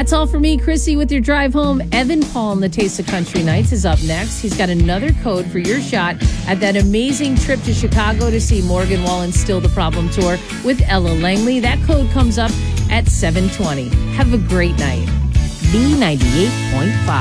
That's all for me, Chrissy, with your drive home. Evan Paul and the Taste of Country Nights is up next. He's got another code for your shot at that amazing trip to Chicago to see Morgan Wallen's Still the Problem tour with Ella Langley. That code comes up at 7:20. Have a great night. B98.5.